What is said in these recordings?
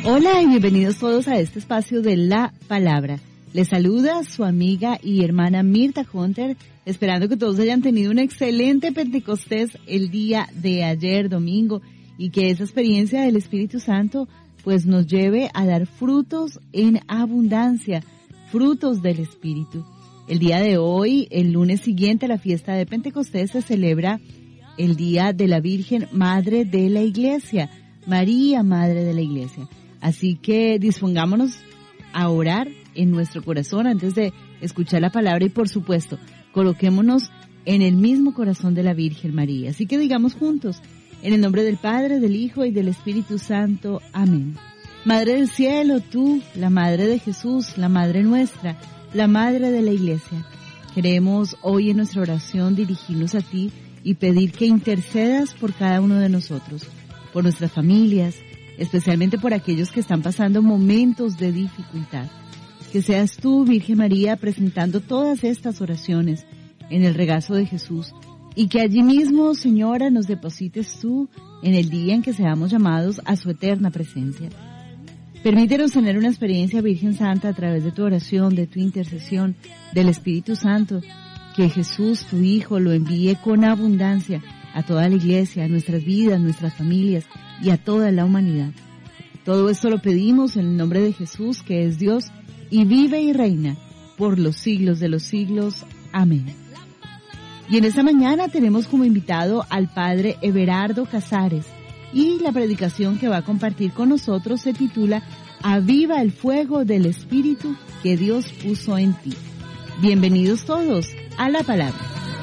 Hola y bienvenidos todos a este espacio de La Palabra. Les saluda su amiga y hermana Mirta Hunter, esperando que todos hayan tenido un excelente Pentecostés el día de ayer, domingo, y que esa experiencia del Espíritu Santo pues nos lleve a dar frutos en abundancia, frutos del Espíritu. El día de hoy, el lunes siguiente a la fiesta de Pentecostés, se celebra el Día de la Virgen Madre de la Iglesia, María, Madre de la Iglesia. Así que dispongámonos a orar en nuestro corazón antes de escuchar la palabra y, por supuesto, coloquémonos en el mismo corazón de la Virgen María. Así que digamos juntos, en el nombre del Padre, del Hijo y del Espíritu Santo. Amén. Madre del cielo, tú, la Madre de Jesús, la Madre nuestra, la Madre de la Iglesia, queremos hoy en nuestra oración dirigirnos a ti y pedir que intercedas por cada uno de nosotros, por nuestras familias, especialmente por aquellos que están pasando momentos de dificultad. Que seas tú, Virgen María, presentando todas estas oraciones en el regazo de Jesús y que allí mismo, Señora, nos deposites tú en el día en que seamos llamados a su eterna presencia. Permítenos tener una experiencia, Virgen Santa, a través de tu oración, de tu intercesión, del Espíritu Santo, que Jesús, tu Hijo, lo envíe con abundancia a toda la Iglesia, a nuestras vidas, nuestras familias y a toda la humanidad. Todo esto lo pedimos en el nombre de Jesús, que es Dios y vive y reina por los siglos de los siglos. Amén. Y en esta mañana tenemos como invitado al Padre Everardo Casares y la predicación que va a compartir con nosotros se titula Aviva el fuego del Espíritu que Dios puso en ti. Bienvenidos todos a la palabra.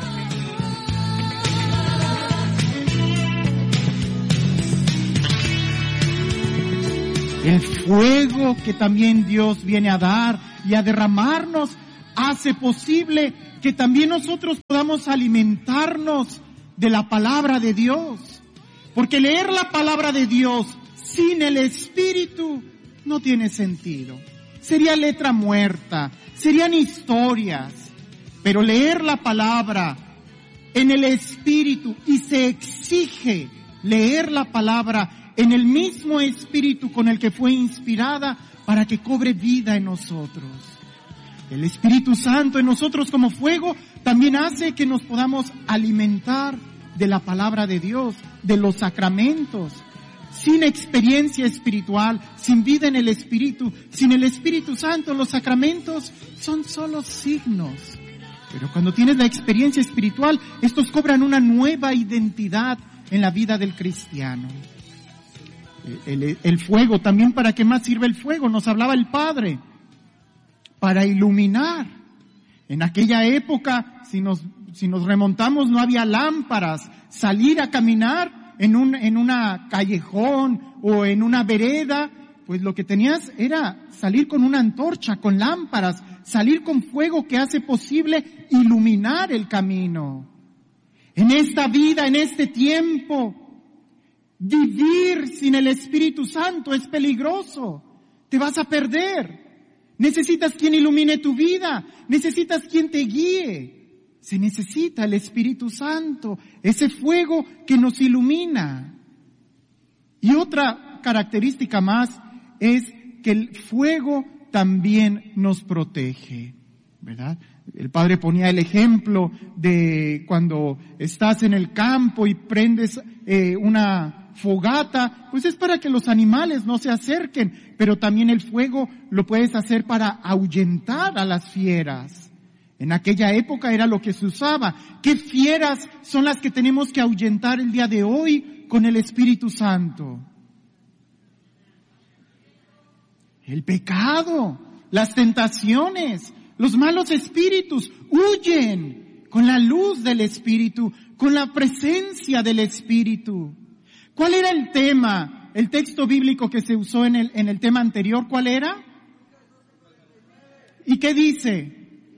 El fuego que también Dios viene a dar y a derramarnos hace posible que también nosotros podamos alimentarnos de la palabra de Dios. Porque leer la palabra de Dios sin el Espíritu no tiene sentido. Sería letra muerta, serían historias. Pero leer la palabra en el Espíritu, y se exige leer la palabra en el mismo Espíritu con el que fue inspirada para que cobre vida en nosotros. El Espíritu Santo en nosotros como fuego también hace que nos podamos alimentar de la palabra de Dios, de los sacramentos. Sin experiencia espiritual, sin vida en el Espíritu, sin el Espíritu Santo, los sacramentos son solo signos. Pero cuando tienes la experiencia espiritual, estos cobran una nueva identidad en la vida del cristiano. El fuego, también, ¿para qué más sirve el fuego? Nos hablaba el Padre. Para iluminar. En aquella época, si nos remontamos, no había lámparas. Salir a caminar en una callejón o en una vereda, pues lo que tenías era salir con una antorcha, con lámparas, salir con fuego que hace posible iluminar el camino. En esta vida, en este tiempo, vivir sin el Espíritu Santo es peligroso. Te vas a perder. Necesitas quien ilumine tu vida. Necesitas quien te guíe. Se necesita el Espíritu Santo, ese fuego que nos ilumina. Y otra característica más es que el fuego también nos protege, ¿verdad? El Padre ponía el ejemplo de cuando estás en el campo y prendes una fogata, pues es para que los animales no se acerquen, pero también el fuego lo puedes hacer para ahuyentar a las fieras. En aquella época era lo que se usaba. ¿Qué fieras son las que tenemos que ahuyentar el día de hoy con el Espíritu Santo? El pecado, las tentaciones, los malos espíritus huyen con la luz del Espíritu, con la presencia del Espíritu. ¿Cuál era el tema? El texto bíblico que se usó en el tema anterior, ¿cuál era? ¿Y qué dice?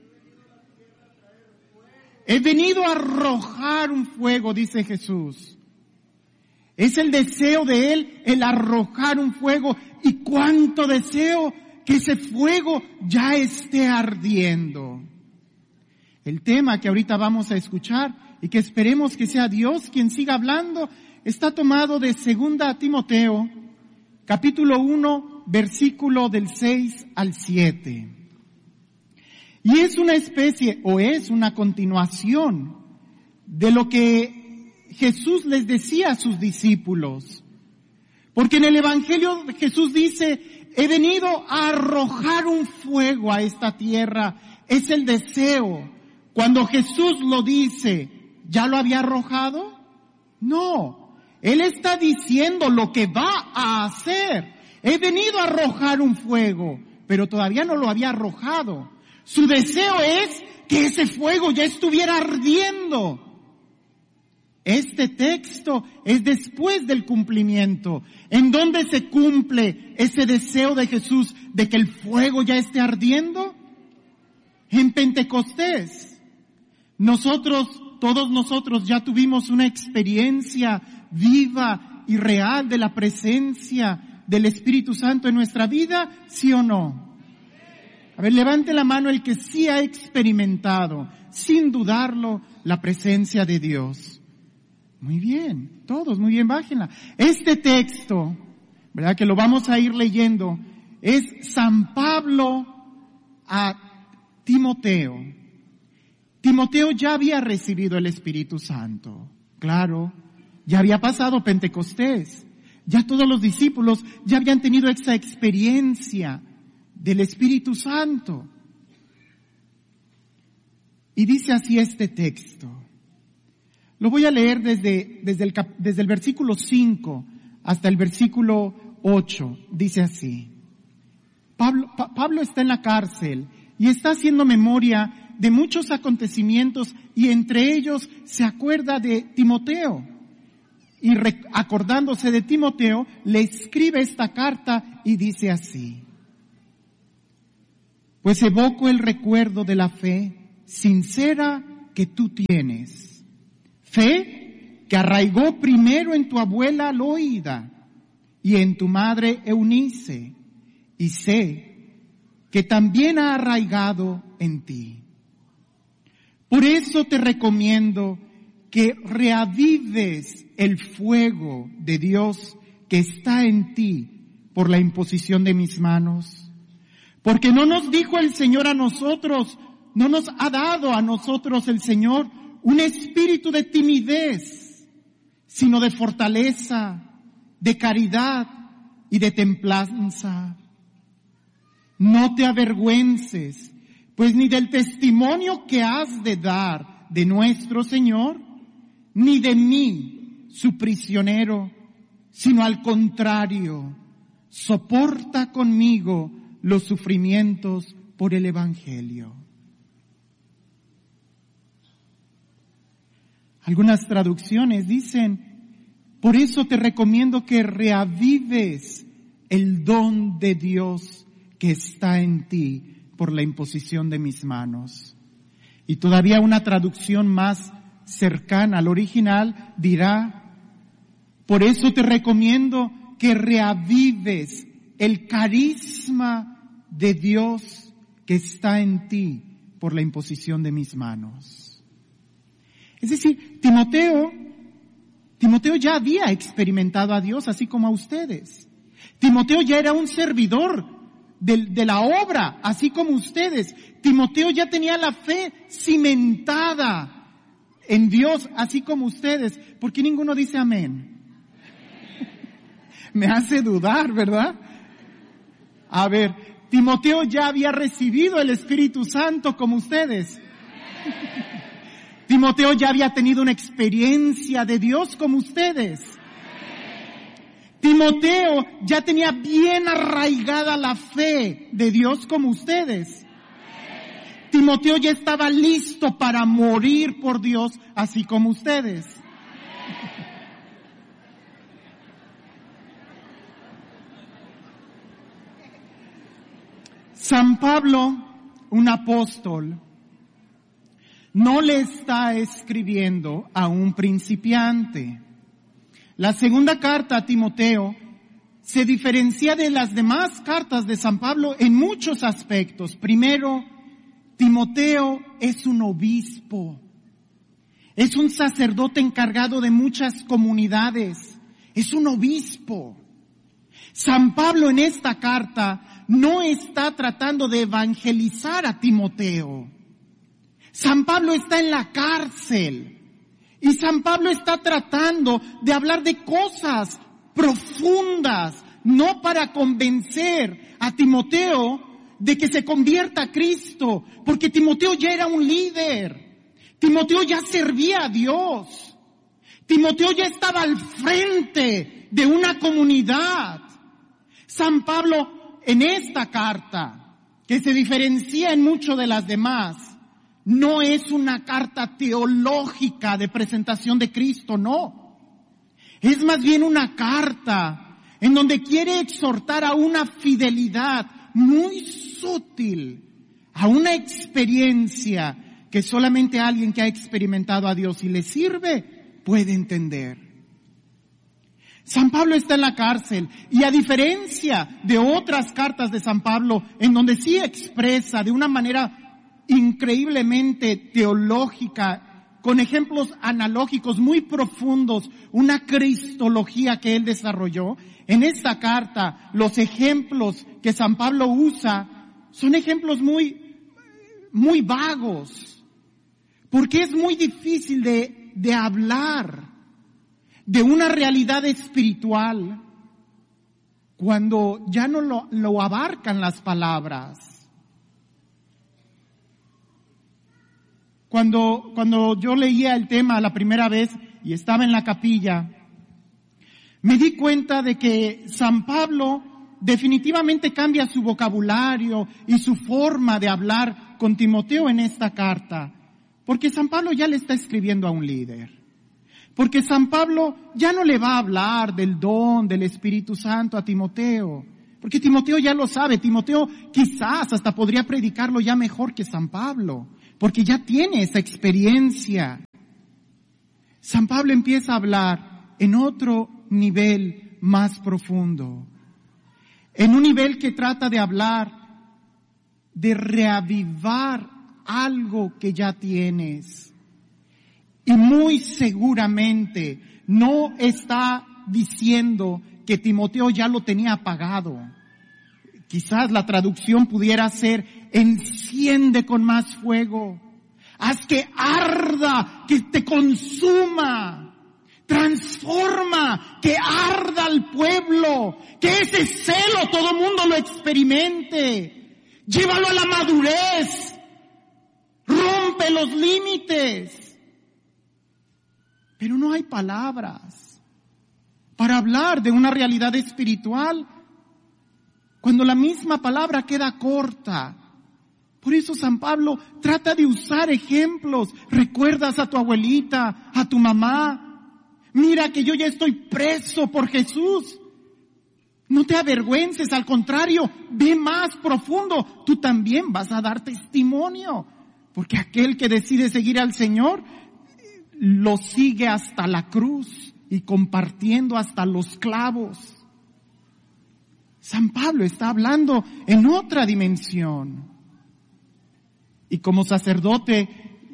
He venido a arrojar un fuego, dice Jesús. Es el deseo de Él, el arrojar un fuego. Y cuánto deseo que ese fuego ya esté ardiendo. El tema que ahorita vamos a escuchar y que esperemos que sea Dios quien siga hablando, está tomado de 2 Timoteo, capítulo 1, versículo del 6 al 7. Y es una especie, o es una continuación de lo que Jesús les decía a sus discípulos. Porque en el Evangelio Jesús dice, he venido a arrojar un fuego a esta tierra. Es el deseo. Cuando Jesús lo dice, ¿ya lo había arrojado? No. Él está diciendo lo que va a hacer. He venido a arrojar un fuego, pero todavía no lo había arrojado. Su deseo es que ese fuego ya estuviera ardiendo. Este texto es después del cumplimiento. ¿En dónde se cumple ese deseo de Jesús de que el fuego ya esté ardiendo? En Pentecostés. Todos nosotros ya tuvimos una experiencia viva y real de la presencia del Espíritu Santo en nuestra vida, ¿sí o no? A ver, levante la mano el que sí ha experimentado, sin dudarlo, la presencia de Dios. Muy bien, todos, muy bien, bájenla. Este texto, ¿verdad? Que lo vamos a ir leyendo, es San Pablo a Timoteo. Timoteo ya había recibido el Espíritu Santo, claro, ya había pasado Pentecostés, ya todos los discípulos ya habían tenido esa experiencia del Espíritu Santo. Y dice así este texto. Lo voy a leer desde el versículo 5 hasta el versículo 8. Dice así. Pablo está en la cárcel y está haciendo memoria de muchos acontecimientos y entre ellos se acuerda de Timoteo. Y acordándose de Timoteo, le escribe esta carta y dice así. Pues evoco el recuerdo de la fe sincera que tú tienes. Fe que arraigó primero en tu abuela Loida y en tu madre Eunice, y sé que también ha arraigado en ti. Por eso te recomiendo que reavives el fuego de Dios que está en ti por la imposición de mis manos. Porque no nos dijo el Señor a nosotros, no nos ha dado a nosotros el Señor un espíritu de timidez, sino de fortaleza, de caridad y de templanza. No te avergüences, pues ni del testimonio que has de dar de nuestro Señor, ni de mí, su prisionero, sino al contrario, soporta conmigo los sufrimientos por el Evangelio. Algunas traducciones dicen, por eso te recomiendo que reavives el don de Dios que está en ti por la imposición de mis manos. Y todavía una traducción más cercana al original dirá, por eso te recomiendo que reavives el carisma de Dios que está en ti por la imposición de mis manos. Es decir, Timoteo ya había experimentado a Dios así como a ustedes. Timoteo ya era un servidor de la obra, así como ustedes. Timoteo ya tenía la fe cimentada en Dios, así como ustedes. ¿Por qué ninguno dice amén? Me hace dudar, ¿verdad? A ver, Timoteo ya había recibido el Espíritu Santo como ustedes. Timoteo ya había tenido una experiencia de Dios como ustedes. Timoteo ya tenía bien arraigada la fe de Dios como ustedes. Timoteo ya estaba listo para morir por Dios así como ustedes. San Pablo, un apóstol, no le está escribiendo a un principiante. La segunda carta a Timoteo se diferencia de las demás cartas de San Pablo en muchos aspectos. Primero, Timoteo es un obispo, es un sacerdote encargado de muchas comunidades, es un obispo. San Pablo en esta carta no está tratando de evangelizar a Timoteo. San Pablo está en la cárcel y San Pablo está tratando de hablar de cosas profundas, no para convencer a Timoteo de que se convierta a Cristo, porque Timoteo ya era un líder, Timoteo ya servía a Dios, Timoteo ya estaba al frente de una comunidad. San Pablo en esta carta, que se diferencia en mucho de las demás, no es una carta teológica de presentación de Cristo, no. Es más bien una carta en donde quiere exhortar a una fidelidad muy sutil, a una experiencia que solamente alguien que ha experimentado a Dios y le sirve puede entender. San Pablo está en la cárcel y a diferencia de otras cartas de San Pablo en donde sí expresa de una manera increíblemente teológica, con ejemplos analógicos muy profundos, una cristología que él desarrolló, en esta carta los ejemplos que San Pablo usa son ejemplos muy vagos, porque es muy difícil de hablar de una realidad espiritual cuando ya no lo abarcan las palabras. Cuando yo leía el tema la primera vez y estaba en la capilla, me di cuenta de que San Pablo definitivamente cambia su vocabulario y su forma de hablar con Timoteo en esta carta, porque San Pablo ya le está escribiendo a un líder. Porque San Pablo ya no le va a hablar del don del Espíritu Santo a Timoteo, porque Timoteo ya lo sabe. Timoteo quizás hasta podría predicarlo ya mejor que San Pablo, porque ya tiene esa experiencia. San Pablo empieza a hablar en otro nivel más profundo, en un nivel que trata de hablar, de reavivar algo que ya tienes. Y muy seguramente no está diciendo que Timoteo ya lo tenía apagado. Quizás la traducción pudiera ser: enciende con más fuego, haz que arda, que te consuma, transforma, que arda al pueblo, que ese celo todo el mundo lo experimente, llévalo a la madurez, rompe los límites. Pero no hay palabras para hablar de una realidad espiritual cuando la misma palabra queda corta. Por eso San Pablo trata de usar ejemplos. Recuerdas a tu abuelita, a tu mamá. Mira que yo ya estoy preso por Jesús. No te avergüences, al contrario, ve más profundo. Tú también vas a dar testimonio. Porque aquel que decide seguir al Señor lo sigue hasta la cruz y compartiendo hasta los clavos. San Pablo está hablando en otra dimensión. Y como sacerdote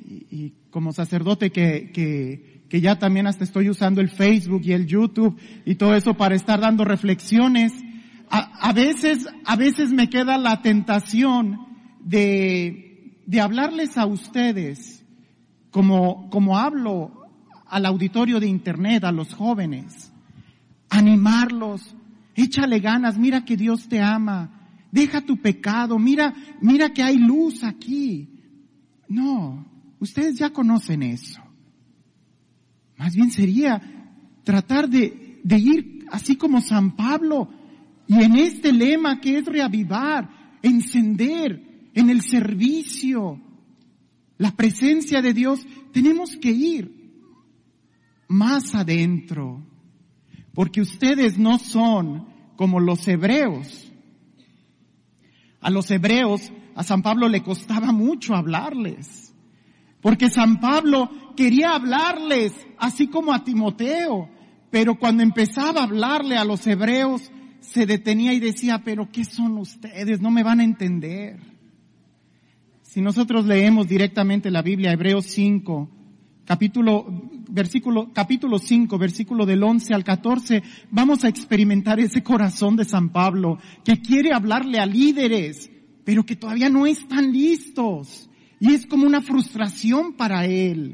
que ya también hasta estoy usando el Facebook y el YouTube y todo eso para estar dando reflexiones, a veces me queda la tentación de hablarles a ustedes como hablo al auditorio de internet, a los jóvenes, animarlos, échale ganas, mira que Dios te ama, deja tu pecado, mira que hay luz aquí. No, ustedes ya conocen eso. Más bien sería tratar de ir así como San Pablo, y en este lema que es reavivar, encender en el servicio, la presencia de Dios. Tenemos que ir más adentro, porque ustedes no son como los hebreos. A los hebreos, a San Pablo le costaba mucho hablarles, porque San Pablo quería hablarles así como a Timoteo, pero cuando empezaba a hablarle a los hebreos, se detenía y decía: pero ¿qué son ustedes? No me van a entender. Si nosotros leemos directamente la Biblia, Hebreos 5, capítulo 5, versículo del 11 al 14, vamos a experimentar ese corazón de San Pablo, que quiere hablarle a líderes, pero que todavía no están listos. Y es como una frustración para él.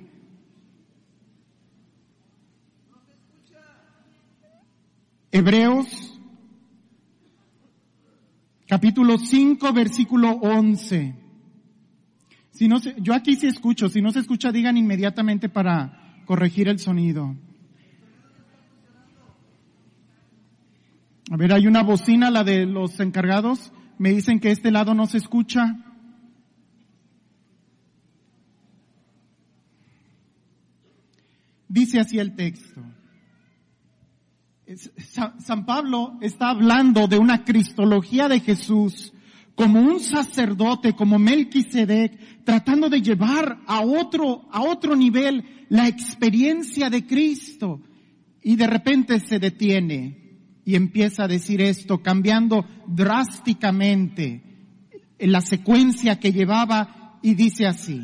Hebreos, capítulo 5, versículo 11. Yo aquí sí escucho, si no se escucha digan inmediatamente para corregir el sonido. A ver, hay una bocina, la de los encargados, me dicen que este lado no se escucha. Dice así el texto. San Pablo está hablando de una cristología de Jesús como un sacerdote, como Melquisedec, tratando de llevar a otro nivel la experiencia de Cristo. Y de repente se detiene y empieza a decir esto, cambiando drásticamente la secuencia que llevaba, y dice así: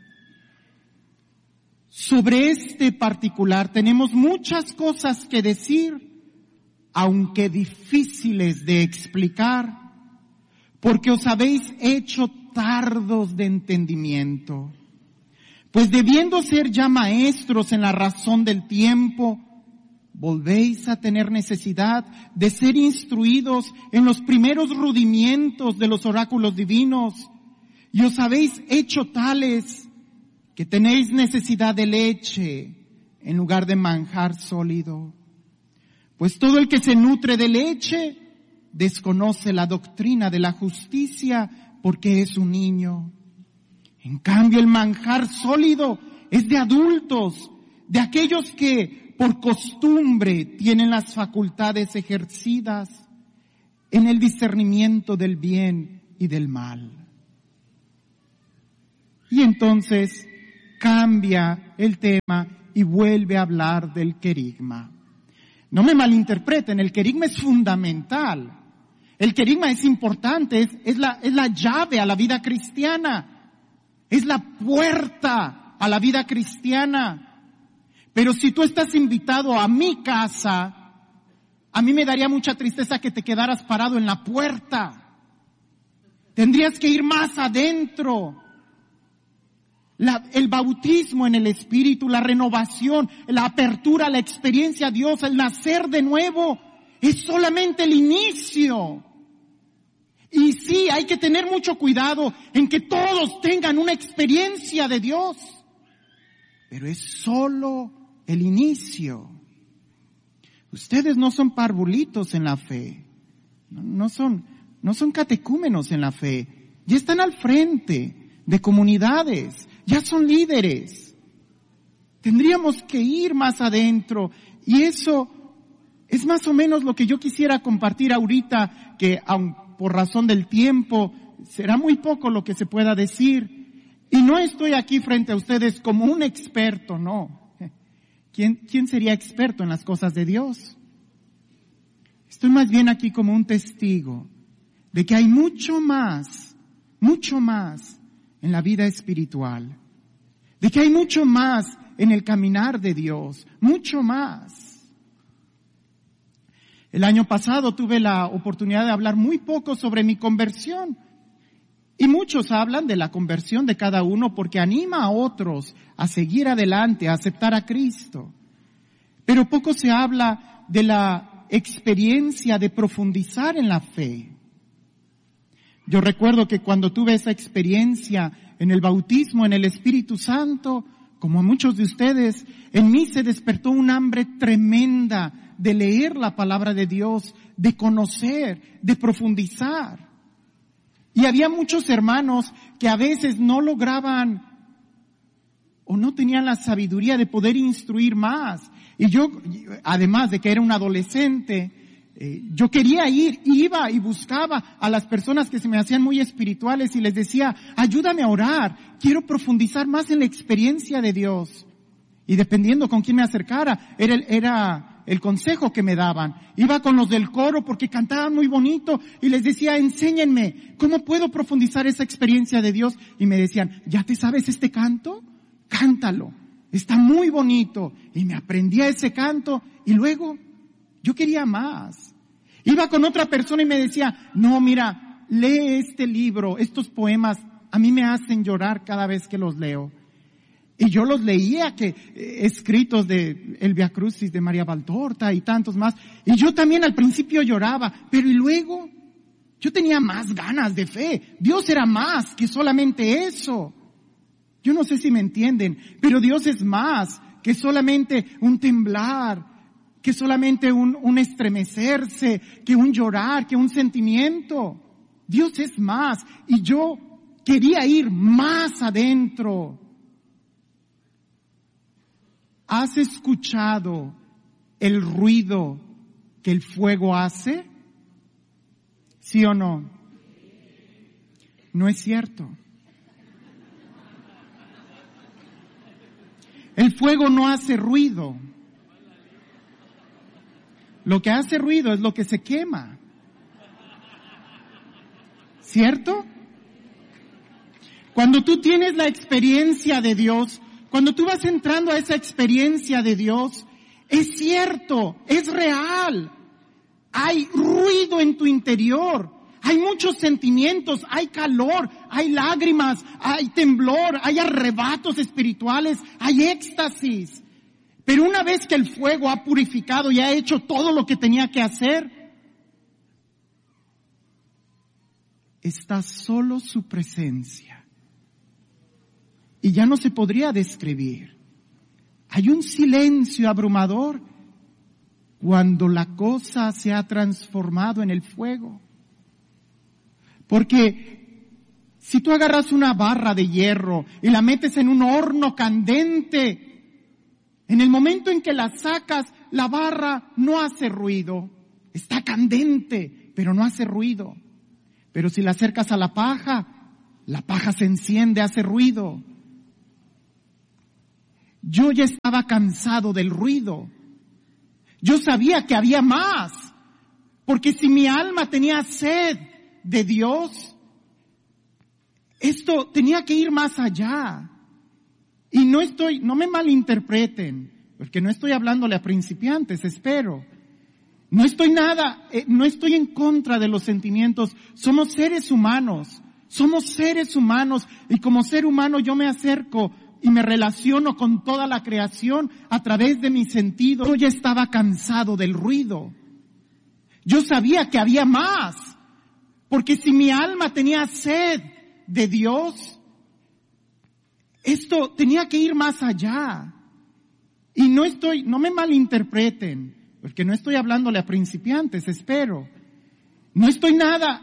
sobre este particular tenemos muchas cosas que decir, aunque difíciles de explicar, porque os habéis hecho tardos de entendimiento. Pues debiendo ser ya maestros en la razón del tiempo, volvéis a tener necesidad de ser instruidos en los primeros rudimientos de los oráculos divinos, y os habéis hecho tales que tenéis necesidad de leche en lugar de manjar sólido. Pues todo el que se nutre de leche desconoce la doctrina de la justicia, porque es un niño. En cambio, el manjar sólido es de adultos, de aquellos que por costumbre tienen las facultades ejercidas en el discernimiento del bien y del mal. Y entonces cambia el tema y vuelve a hablar del querigma. No me malinterpreten, el querigma es fundamental. El querigma es importante, es la llave a la vida cristiana. Es la puerta a la vida cristiana. Pero si tú estás invitado a mi casa, a mí me daría mucha tristeza que te quedaras parado en la puerta. Tendrías que ir más adentro. El bautismo en el Espíritu, la renovación, la apertura, la experiencia a Dios, el nacer de nuevo, es solamente el inicio. Y sí, hay que tener mucho cuidado en que todos tengan una experiencia de Dios. Pero es solo el inicio. Ustedes no son parvulitos en la fe. No son catecúmenos en la fe. Ya están al frente de comunidades. Ya son líderes. Tendríamos que ir más adentro. Y eso es más o menos lo que yo quisiera compartir ahorita, que aun por razón del tiempo será muy poco lo que se pueda decir. Y no estoy aquí frente a ustedes como un experto, no. ¿Quién sería experto en las cosas de Dios? Estoy más bien aquí como un testigo de que hay mucho más en la vida espiritual, de que hay mucho más en el caminar de Dios, mucho más. El año pasado tuve la oportunidad de hablar muy poco sobre mi conversión, y muchos hablan de la conversión de cada uno porque anima a otros a seguir adelante, a aceptar a Cristo. Pero poco se habla de la experiencia de profundizar en la fe. Yo recuerdo que cuando tuve esa experiencia en el bautismo, en el Espíritu Santo, como a muchos de ustedes, en mí se despertó un hambre tremenda de leer la palabra de Dios, de conocer, de profundizar. Y había muchos hermanos que a veces no lograban o no tenían la sabiduría de poder instruir más. Y yo, además de que era un adolescente, yo quería iba y buscaba a las personas que se me hacían muy espirituales y les decía, ayúdame a orar, quiero profundizar más en la experiencia de Dios. Y dependiendo con quién me acercara, era el consejo que me daban. Iba con los del coro porque cantaban muy bonito y les decía, enséñenme, ¿cómo puedo profundizar esa experiencia de Dios? Y me decían, ¿ya te sabes este canto? Cántalo. está muy bonito. Y me aprendía ese canto y luego yo quería más. Iba con otra persona y me decía, no, mira, lee este libro, estos poemas, a mí me hacen llorar cada vez que los leo. Y yo los leía, escritos de El Via Crucis de María Valtorta y tantos más. Y yo también al principio lloraba, pero y luego yo tenía más ganas de fe. Dios era más que solamente eso. Yo no sé si me entienden, pero Dios es más que solamente un temblar, que solamente un estremecerse, que un llorar, que un sentimiento. Dios es más. Y yo quería ir más adentro. ¿Has escuchado el ruido que el fuego hace? ¿Sí o no? No es cierto. El fuego no hace ruido. Lo que hace ruido es lo que se quema. ¿Cierto? Cuando tú tienes la experiencia de Dios, cuando tú vas entrando a esa experiencia de Dios, es cierto, es real. Hay ruido en tu interior, hay muchos sentimientos, hay calor, hay lágrimas, hay temblor, hay arrebatos espirituales, hay éxtasis. Pero una vez que el fuego ha purificado y ha hecho todo lo que tenía que hacer, está solo su presencia. Y ya no se podría describir. Hay un silencio abrumador cuando la cosa se ha transformado en el fuego. Porque si tú agarras una barra de hierro y la metes en un horno candente, en el momento en que la sacas, la barra no hace ruido. Está candente, pero no hace ruido. Pero si la acercas a la paja se enciende, hace ruido. Yo ya estaba cansado del ruido. Yo sabía que había más. Porque si mi alma tenía sed de Dios, esto tenía que ir más allá. Y no me malinterpreten, porque no estoy hablándole a principiantes, espero. No estoy en contra de los sentimientos. Somos seres humanos y como ser humano yo me acerco y me relaciono con toda la creación a través de mis sentidos. Yo ya estaba cansado del ruido. Yo sabía que había más, porque si mi alma tenía sed de Dios, esto tenía que ir más allá. Y no me malinterpreten, porque no estoy hablándole a principiantes, espero. No estoy